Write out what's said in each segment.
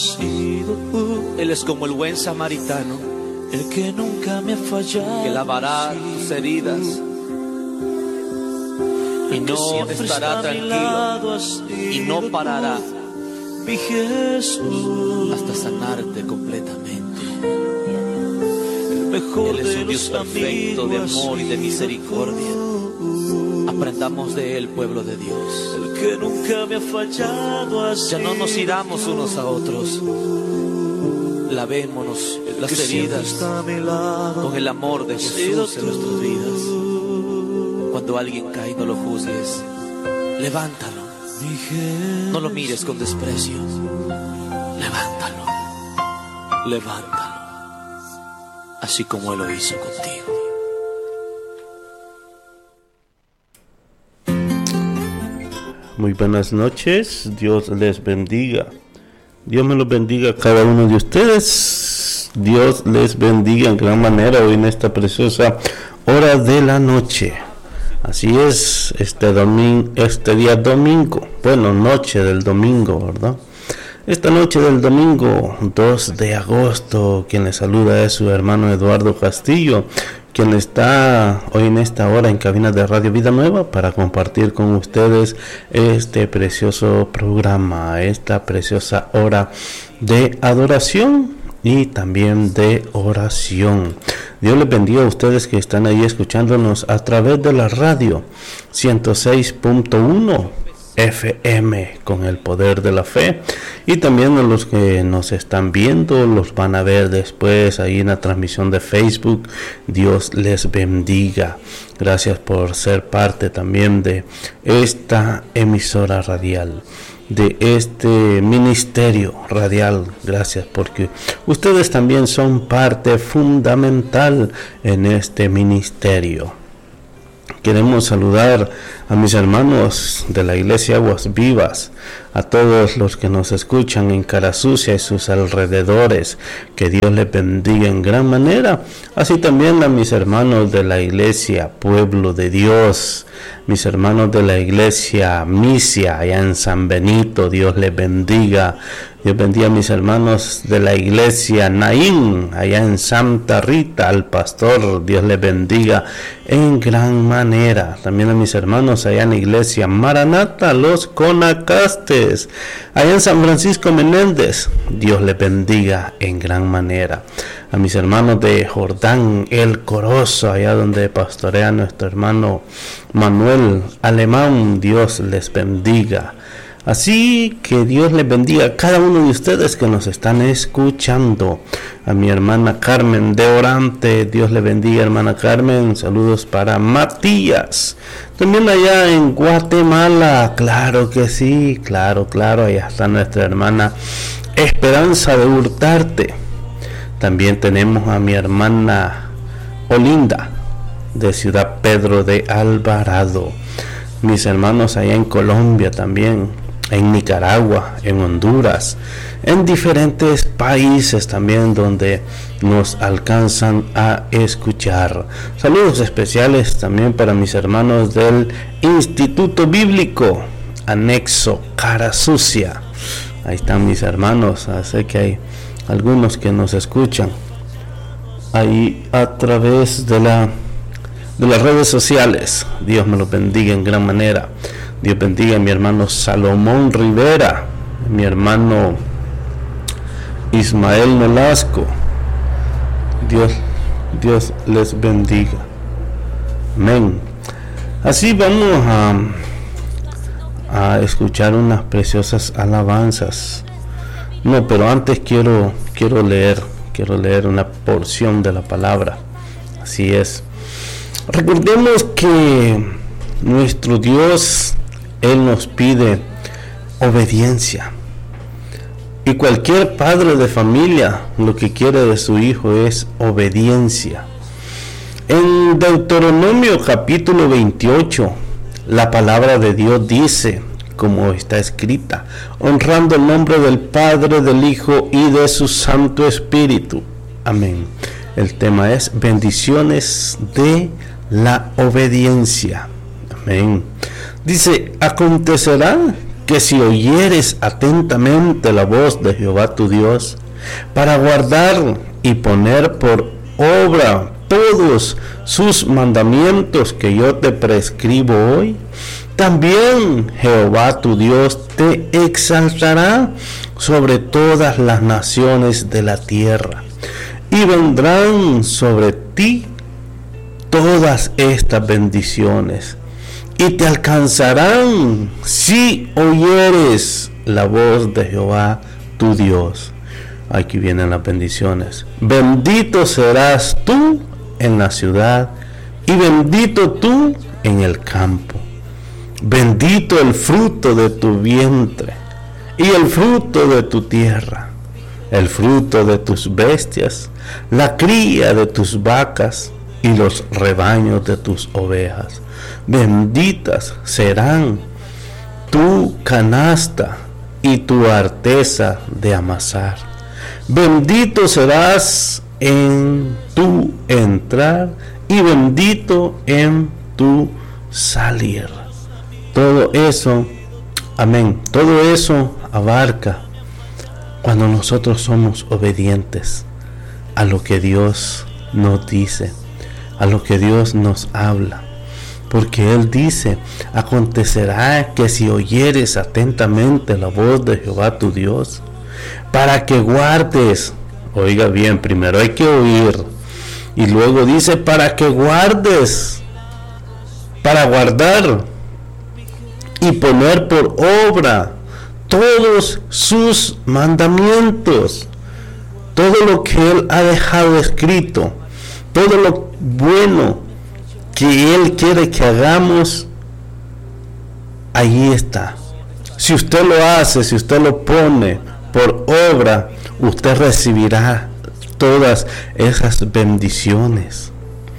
Él es como el buen samaritano, el que nunca me ha fallado, que lavará tus heridas y no estará tranquilo y no parará mi Jesús, hasta sanarte completamente. El mejor Él es de un Dios los perfecto de amor y de misericordia. Aprendamos de Él, pueblo de Dios. El que nunca me ha fallado, ya no nos iramos unos a otros. Lavémonos las heridas con el amor de Jesús en nuestras vidas. Cuando alguien cae, no lo juzgues, levántalo. No lo mires con desprecio. Levántalo. Levántalo. Así como Él lo hizo contigo. Muy buenas noches. Dios les bendiga. Dios me los bendiga a cada uno de ustedes. Dios les bendiga en gran manera hoy en esta preciosa hora de la noche. Así es, este día domingo, bueno, noche del domingo, ¿verdad? Esta noche del domingo 2 de agosto, quien les saluda es su hermano Eduardo Castillo, quien está hoy en esta hora en cabina de Radio Vida Nueva para compartir con ustedes este precioso programa, esta preciosa hora de adoración y también de oración. Dios les bendiga a ustedes que están ahí escuchándonos a través de la radio 106.1 FM con el poder de la fe, y también a los que nos están viendo, los van a ver después ahí en la transmisión de Facebook. Dios les bendiga. Gracias por ser parte también de esta emisora radial, de este ministerio radial. Gracias porque ustedes también son parte fundamental en este ministerio. Queremos saludar a mis hermanos de la Iglesia Aguas Vivas, a todos los que nos escuchan en Carasucia y sus alrededores. Que Dios les bendiga en gran manera. Así también a mis hermanos de la Iglesia Pueblo de Dios, mis hermanos de la Iglesia Misia allá en San Benito. Dios les bendiga. Dios bendiga a mis hermanos de la Iglesia Naín allá en Santa Rita, al pastor. Dios les bendiga en gran manera. También a mis hermanos allá en la Iglesia Maranata, los Conacastes, allá en San Francisco Menéndez. Dios les bendiga en gran manera. A mis hermanos de Jordán el Corozo, allá donde pastorea nuestro hermano Manuel Alemán. Dios les bendiga. Así que Dios les bendiga a cada uno de ustedes que nos están escuchando. A mi hermana Carmen de Orante, Dios le bendiga, hermana Carmen. Saludos para Matías. También allá en Guatemala, claro que sí, claro, allá está nuestra hermana Esperanza de Hurtarte. También tenemos a mi hermana Olinda de Ciudad Pedro de Alvarado. Mis hermanos allá en Colombia también, en Nicaragua, en Honduras, en diferentes países también donde nos alcanzan a escuchar. Saludos especiales también para mis hermanos del Instituto Bíblico Anexo Carasucia. Ahí están mis hermanos, sé que hay algunos que nos escuchan ahí a través de las redes sociales. Dios me los bendiga en gran manera. Dios bendiga a mi hermano Salomón Rivera, mi hermano Ismael Nolasco. Dios les bendiga. Amén. Así vamos a escuchar unas preciosas alabanzas. No, pero antes quiero leer una porción de la palabra. Así es. Recordemos que nuestro Dios, Él nos pide obediencia. Y cualquier padre de familia lo que quiere de su hijo es obediencia. En Deuteronomio capítulo 28, la palabra de Dios dice, como está escrita, honrando el nombre del Padre, del Hijo y de su Santo Espíritu. Amén. El tema es bendiciones de la obediencia. Amén. Dice, acontecerá que si oyeres atentamente la voz de Jehová tu Dios, para guardar y poner por obra todos sus mandamientos que yo te prescribo hoy, también Jehová tu Dios te exaltará sobre todas las naciones de la tierra, y vendrán sobre ti todas estas bendiciones, y te alcanzarán si oyeres la voz de Jehová tu Dios. Aquí vienen las bendiciones. Bendito serás tú en la ciudad, y bendito tú en el campo. Bendito el fruto de tu vientre, y el fruto de tu tierra, el fruto de tus bestias, la cría de tus vacas, y los rebaños de tus ovejas. Benditas serán tu canasta y tu arteza de amasar. Bendito serás en tu entrar, y bendito en tu salir. Todo eso, amén, todo eso abarca cuando nosotros somos obedientes a lo que Dios nos dice, a lo que Dios nos habla. Porque Él dice: acontecerá que si oyeres atentamente la voz de Jehová tu Dios, para que guardes, oiga bien, primero hay que oír, y luego dice para que guardes, para guardar y poner por obra todos sus mandamientos, todo lo que Él ha dejado escrito, todo lo bueno que Él quiere que hagamos, ahí está. Si usted lo hace, si usted lo pone por obra, usted recibirá todas esas bendiciones.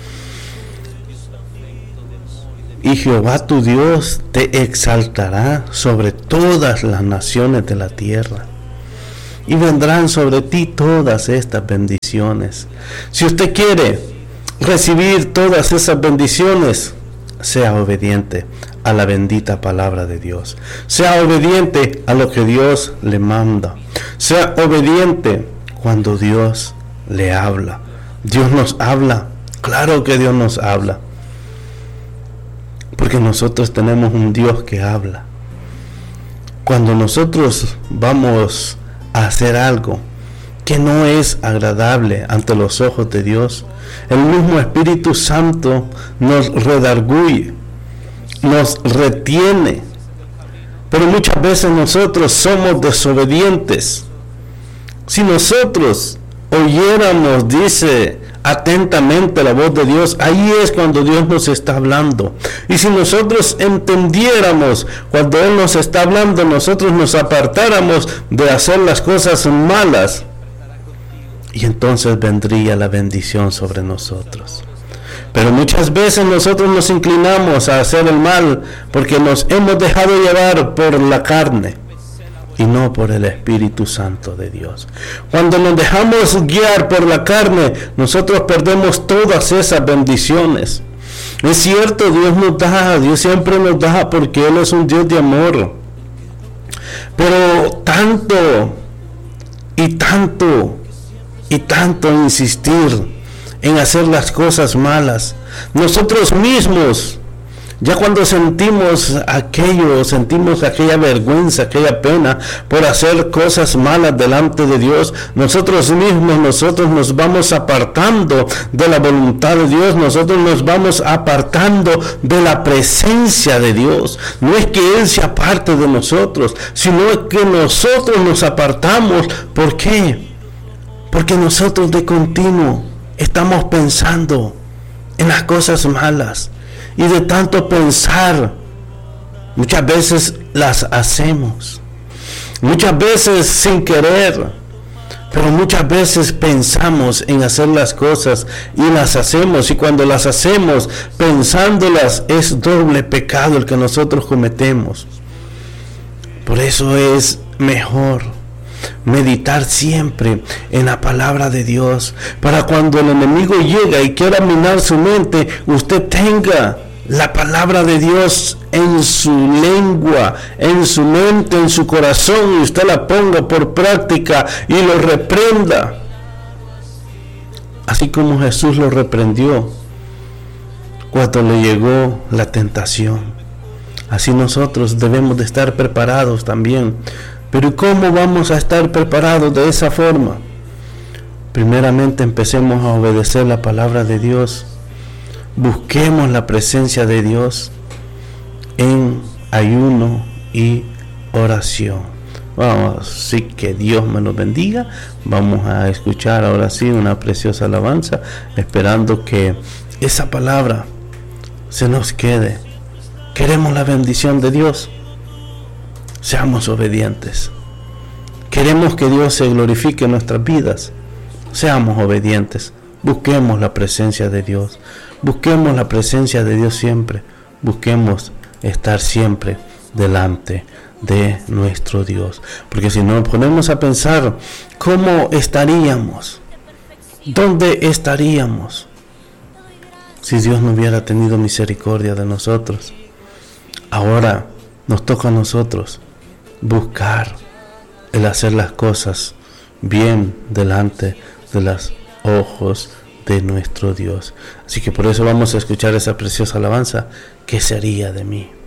Y Jehová tu Dios te exaltará sobre todas las naciones de la tierra, y vendrán sobre ti todas estas bendiciones. Si usted quiere recibir todas esas bendiciones, sea obediente a la bendita palabra de Dios. Sea obediente a lo que Dios le manda. Sea obediente cuando Dios le habla. Dios nos habla. Claro que Dios nos habla. Porque nosotros tenemos un Dios que habla. Cuando nosotros vamos a hacer algo que no es agradable ante los ojos de Dios, el mismo Espíritu Santo nos redarguye, nos retiene. Pero muchas veces nosotros somos desobedientes. Si nosotros oyéramos, dice, atentamente la voz de Dios, ahí es cuando Dios nos está hablando. Y si nosotros entendiéramos cuando Él nos está hablando, nosotros nos apartáramos de hacer las cosas malas, y entonces vendría la bendición sobre nosotros. Pero muchas veces nosotros nos inclinamos a hacer el mal porque nos hemos dejado llevar por la carne y no por el Espíritu Santo de Dios. Cuando nos dejamos guiar por la carne, nosotros perdemos todas esas bendiciones. Es cierto, Dios nos da, Dios siempre nos da, porque Él es un Dios de amor. Pero tanto insistir en hacer las cosas malas, nosotros mismos, ya cuando sentimos aquella vergüenza, aquella pena por hacer cosas malas delante de Dios, nosotros nos vamos apartando de la voluntad de Dios, nosotros nos vamos apartando de la presencia de Dios. No es que Él se aparte de nosotros, sino que nosotros nos apartamos. ¿Por qué? Porque nosotros de continuo estamos pensando en las cosas malas, y de tanto pensar, muchas veces las hacemos, muchas veces sin querer, pero muchas veces pensamos en hacer las cosas y las hacemos, y cuando las hacemos pensándolas, es doble pecado el que nosotros cometemos. Por eso es mejor meditar siempre en la palabra de Dios, para cuando el enemigo llega y quiera minar su mente, usted tenga la palabra de Dios en su lengua, en su mente, en su corazón, y usted la ponga por práctica y lo reprenda. Así como Jesús lo reprendió cuando le llegó la tentación. Así nosotros debemos de estar preparados también. Pero ¿cómo vamos a estar preparados de esa forma? Primeramente empecemos a obedecer la palabra de Dios. Busquemos la presencia de Dios en ayuno y oración. Vamos, sí, que Dios me los bendiga. Vamos a escuchar ahora sí una preciosa alabanza, esperando que esa palabra se nos quede. Queremos la bendición de Dios. Seamos obedientes. Queremos que Dios se glorifique en nuestras vidas. Seamos obedientes. Busquemos la presencia de Dios. Busquemos la presencia de Dios siempre. Busquemos estar siempre delante de nuestro Dios. Porque si nos ponemos a pensar, ¿cómo estaríamos? ¿Dónde estaríamos si Dios no hubiera tenido misericordia de nosotros? Ahora nos toca a nosotros buscar el hacer las cosas bien delante de los ojos de nuestro Dios. Así que por eso vamos a escuchar esa preciosa alabanza. ¿Qué sería de mí?